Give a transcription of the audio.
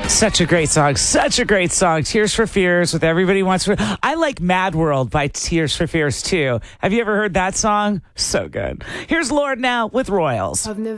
Such a great song. Such a great song. Tears for Fears with Everybody Wants to. I like Mad World by Tears for Fears too. Have you ever heard that song? So good. Here's Lord now with Royals.